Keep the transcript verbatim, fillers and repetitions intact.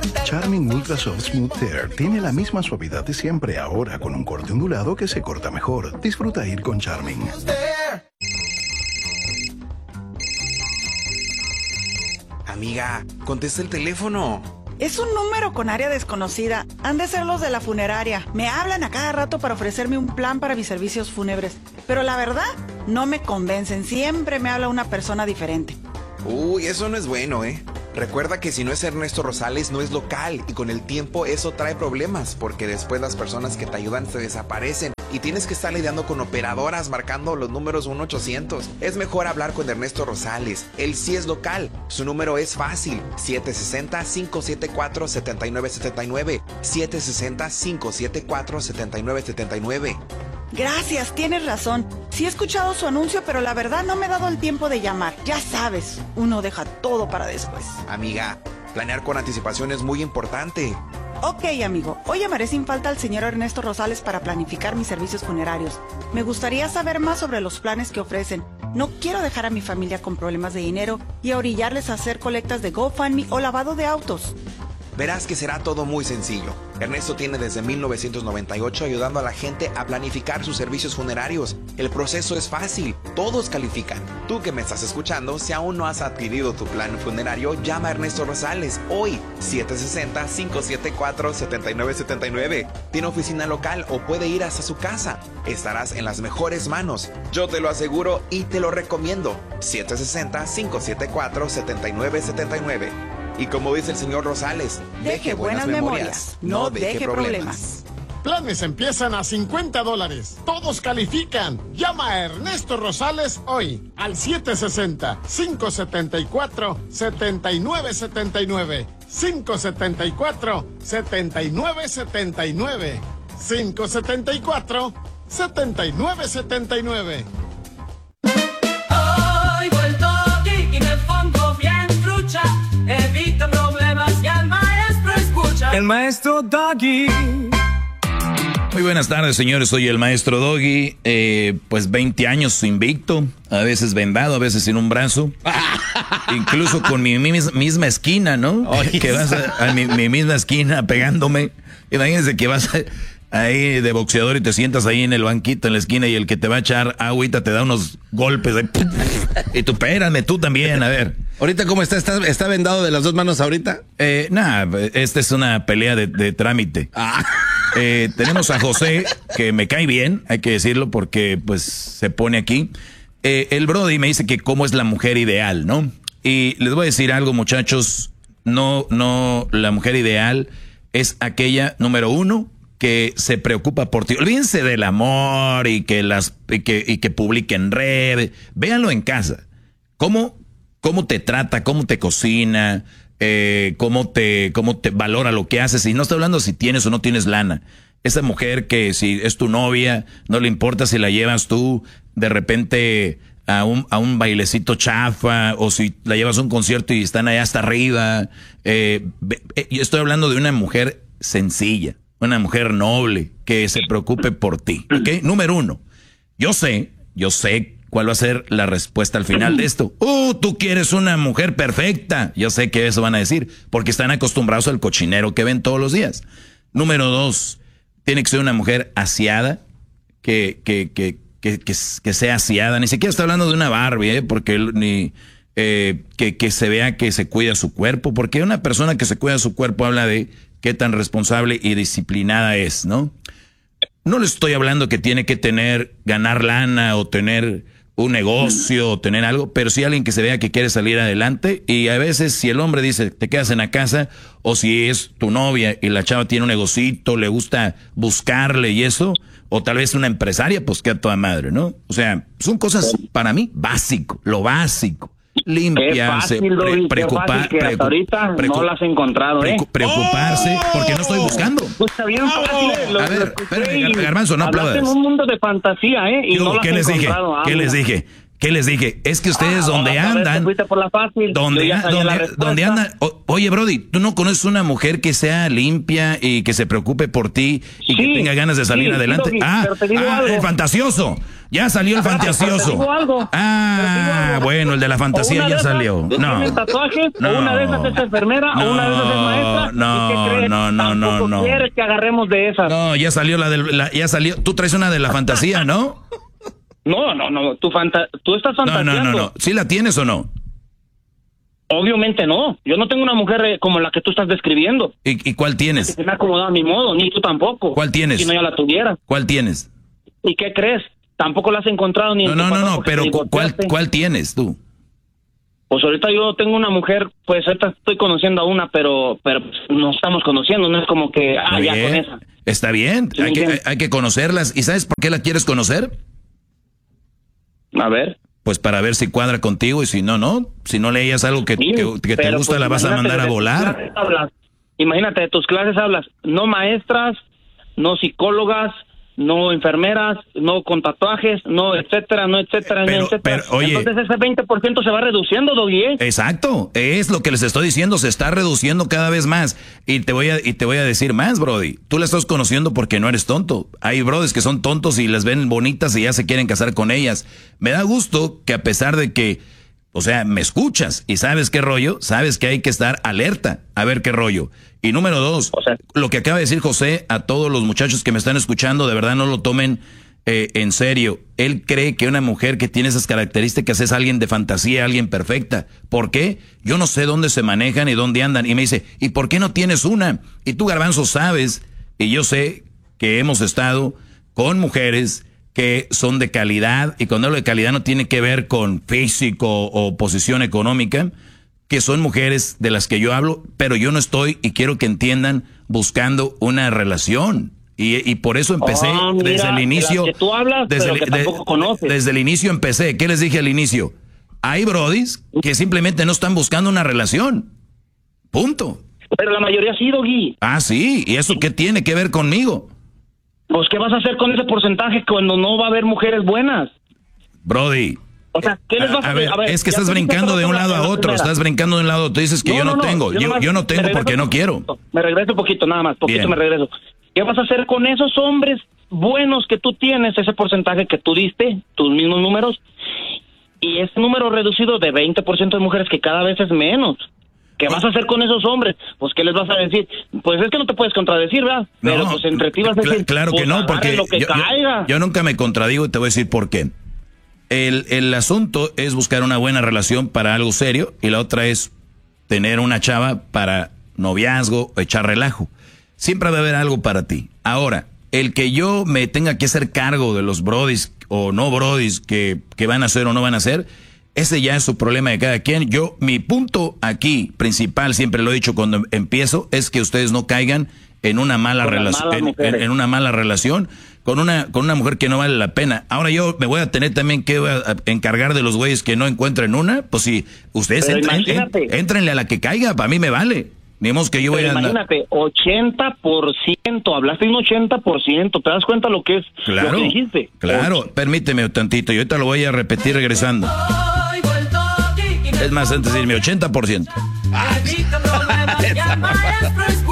Charming Ultra Soft Smooth Tear tiene la misma suavidad de siempre, ahora con un corte ondulado que se corta mejor. Disfruta ir con Charming. Amiga, contesta el teléfono. Es un número con área desconocida. Han de ser los de la funeraria. Me hablan a cada rato para ofrecerme un plan para mis servicios fúnebres. Pero la verdad, no me convencen. Siempre me habla una persona diferente. Uy, eso no es bueno, ¿eh? Recuerda que si no es Ernesto Rosales, no es local. Y con el tiempo eso trae problemas, porque después las personas que te ayudan se desaparecen. Y tienes que estar lidiando con operadoras marcando los números uno ochocientos. Es mejor hablar con Ernesto Rosales. Él sí es local. Su número es fácil. siete seis cero, cinco siete cuatro, siete nueve siete nueve. siete seis cero, cinco siete cuatro, siete nueve siete nueve. Gracias, tienes razón. Sí he escuchado su anuncio, pero la verdad no me he dado el tiempo de llamar. Ya sabes, uno deja todo para después. Amiga, planear con anticipación es muy importante. Ok, amigo. Hoy llamaré sin falta al señor Ernesto Rosales para planificar mis servicios funerarios. Me gustaría saber más sobre los planes que ofrecen. No quiero dejar a mi familia con problemas de dinero y a orillarles a hacer colectas de GoFundMe o lavado de autos. Verás que será todo muy sencillo. Ernesto tiene desde mil novecientos noventa y ocho ayudando a la gente a planificar sus servicios funerarios. El proceso es fácil, todos califican. Tú que me estás escuchando, si aún no has adquirido tu plan funerario, llama a Ernesto Rosales hoy. siete seis cero, cinco siete cuatro, siete nueve siete nueve. Tiene oficina local o puede ir hasta su casa. Estarás en las mejores manos. Yo te lo aseguro y te lo recomiendo. siete seis cero, cinco siete cuatro, siete nueve siete nueve. Y como dice el señor Rosales, deje, deje buenas, buenas memorias, memorias, no deje, deje problemas. problemas. Planes empiezan a cincuenta dólares. Todos califican. Llama a Ernesto Rosales hoy al siete seis cero, cinco siete cuatro, siete nueve siete nueve. cinco siete cuatro, siete nueve siete nueve. cinco siete cuatro, siete nueve siete nueve. Hoy vuelto aquí y me pongo bien trucha. Evita problemas y al maestro escucha. El maestro Doggy. Muy buenas tardes, señores. Soy el maestro Doggy. Eh, pues veinte años invicto. A veces vendado, a veces sin un brazo. Incluso con mi, mi misma esquina, ¿no? Oye, que vas a, a mi, mi misma esquina pegándome. Imagínense que vas a, ahí de boxeador y te sientas ahí en el banquito en la esquina y el que te va a echar agüita te da unos golpes. De, y tú, espérame, tú también, a ver. ¿Ahorita cómo está? ¿Está, está vendado de las dos manos ahorita? Eh, nada, esta es una pelea de, de trámite. Ah. Eh, tenemos a José, que me cae bien, hay que decirlo, porque pues se pone aquí. Eh, el Brody me dice que cómo es la mujer ideal, ¿no? Y les voy a decir algo, muchachos. No, no, la mujer ideal es aquella, número uno, que se preocupa por ti. Olvídense del amor y que las y que, y que publique en red. Véanlo en casa. ¿Cómo? Cómo te trata, cómo te cocina, eh, cómo te, cómo te valora lo que haces. Y no estoy hablando si tienes o no tienes lana. Esa mujer que si es tu novia, no le importa si la llevas tú de repente a un, a un bailecito chafa, o si la llevas a un concierto y están allá hasta arriba. Eh, eh, yo estoy hablando de una mujer sencilla, una mujer noble, que se preocupe por ti. ¿Ok? Número uno, yo sé, yo sé ¿cuál va a ser la respuesta al final de esto? ¡Uh, tú quieres una mujer perfecta! Yo sé que eso van a decir, porque están acostumbrados al cochinero que ven todos los días. Número dos, tiene que ser una mujer aseada, que, que, que, que, que, que sea aseada. Ni siquiera está hablando de una Barbie, ¿eh? Porque ni eh, que, que se vea que se cuida su cuerpo, porque una persona que se cuida su cuerpo habla de qué tan responsable y disciplinada es, ¿no? No le estoy hablando que tiene que tener, ganar lana o tener un negocio o tener algo, pero sí alguien que se vea que quiere salir adelante. Y a veces si el hombre dice te quedas en la casa, o si es tu novia y la chava tiene un negocito, le gusta buscarle y eso, o tal vez una empresaria, pues queda toda madre, ¿no? O sea, son cosas para mí básico, lo básico. Limpiarse, pre preocupar, que hasta ahorita no las he encontrado, ¿eh? Preocuparse, oh, porque no estoy buscando. Pues está bien fácil, oh, lo, a ver, espérame, Garbanzo, no aplaudas. En un mundo de fantasía, ¿eh? Y no, no ¿qué les dije? ¿Qué les dije? ¿Qué les dije? Es que ustedes ah, donde andan, por la fácil, donde, donde, donde andan, o, oye Brody, ¿tú no conoces una mujer que sea limpia y que se preocupe por ti y sí, que tenga ganas de salir sí, adelante? Sí, ah, ah el fantasioso. Ya salió el fantasioso. Te digo algo. Ah, algo. bueno, el de la fantasía ya esas salió. No. ¿Tiene tatuajes? No. O una de esas es enfermera, No, o una de esas es maestra. no, ¿Y qué crees? no, no, no, Tampoco no. quieres que agarremos de esas. No, ya salió la del, la, ya salió. Tú traes una de la fantasía, ¿no? No, no, no. Tú, fanta tú estás No, fantaseando. no, no, no. ¿Sí la tienes o no? Obviamente no. Yo no tengo una mujer eh, como la que tú estás describiendo. ¿Y, y cuál tienes? Que se me ha acomodado a mi modo, ni tú tampoco. ¿Cuál tienes? Si no, ya la tuviera. ¿Cuál tienes? ¿Y qué crees? Tampoco la has encontrado ni No, en tu no, no, pasado no, porque pero te ¿cuál, divorciaste. ¿cuál tienes tú? Pues ahorita yo tengo una mujer, pues ahorita estoy conociendo a una, pero pero pues, nos estamos conociendo, no es como que, ah, Muy ya bien. con esa. Está bien, Sí, hay, que, bien. hay, hay que conocerlas. ¿Y sabes por qué la quieres conocer? A ver. Pues para ver si cuadra contigo y si no, no. Si no leías algo que, Sí, que, que te pero, gusta, pues, la vas a imagínate, mandar a de tus volar. clases hablas- imagínate, de tus clases hablas, no maestras, no psicólogas, no enfermeras, no con tatuajes, no etcétera, no etcétera, Pero- no etcétera. pero, oye. Entonces ese veinte por ciento se va reduciendo, Doggy. ¿eh? Exacto, es lo que les estoy diciendo, se está reduciendo cada vez más. Y te voy a, y te voy a decir más, Brody. Tú la estás conociendo porque no eres tonto. Hay brodis que son tontos y las ven bonitas y ya se quieren casar con ellas. Me da gusto que a pesar de que, o sea, me escuchas y sabes qué rollo, sabes que hay que estar alerta a ver qué rollo. Y número dos, O sea, lo que acaba de decir José, a todos los muchachos que me están escuchando, de verdad no lo tomen eh, en serio. Él cree que una mujer que tiene esas características es alguien de fantasía, alguien perfecta. ¿Por qué? Yo no sé dónde se manejan y dónde andan. Y me dice, ¿y por qué no tienes una? Y tú, Garbanzo, sabes, y yo sé que hemos estado con mujeres que son de calidad, y cuando hablo de calidad no tiene que ver con físico o posición económica, que son mujeres de las que yo hablo, pero yo no estoy, y quiero que entiendan, buscando una relación. Y, y por eso empecé Oh, mira, desde el de inicio. las que tú hablas, desde, pero el, que tampoco conoces. desde el inicio empecé. ¿Qué les dije al inicio? Hay brodis que simplemente no están buscando una relación. Punto. pero la mayoría sí, Doggy. Ah, sí. ¿Y eso qué tiene que ver conmigo? Pues, ¿qué vas a hacer con ese porcentaje cuando no va a haber mujeres buenas? Brody. O sea, ¿qué les vas a, A ver, ver, es que ya estás te dije brincando hace de un rato lado a la- la otro, primera. estás brincando de un lado a otro. Dices que yo no, tengo, yo, nomás yo no me tengo regreso porque no un quiero. poquito, Me regreso un poquito, nada más, poquito Bien. me regreso. ¿Qué vas a hacer con esos hombres buenos que tú tienes, ese porcentaje que tú diste, tus mismos números, y ese número reducido de veinte por ciento de mujeres que cada vez es menos? ¿Qué vas a hacer con esos hombres? Pues, ¿qué les vas a decir? Pues es que no te puedes contradecir, ¿verdad? Pero No, pues entre ti vas a cla- decir, claro que pues, no, agarre porque lo que yo, yo- caiga. yo nunca me contradigo y te voy a decir por qué. El, el asunto es buscar una buena relación para algo serio y la otra es tener una chava para noviazgo o echar relajo. Siempre va a haber algo para ti. Ahora, el que yo me tenga que hacer cargo de los brodis o no brodis que, que van a hacer o no van a hacer, ese ya es su problema de cada quien. Yo, mi punto aquí principal, siempre lo he dicho cuando empiezo, es que ustedes no caigan en una mala Con las relación, malas en, mujeres. en- en una mala relación con una con una mujer que no vale la pena. Ahora yo me voy a tener también que voy a encargar de los güeyes que no encuentren una, pues si ustedes Pero entren, imagínate. en- éntrenle a la que caiga, para mí me vale. Digamos que yo voy Pero a andar. imagínate, ochenta por ciento, hablaste de un ochenta por ciento, ¿te das cuenta lo que es Claro, lo que dijiste? claro, permíteme tantito, y ahorita lo voy a repetir regresando. Oigo el toque y me Es más, antes de irme, ochenta por ciento. evita problemas y al maestro escucha.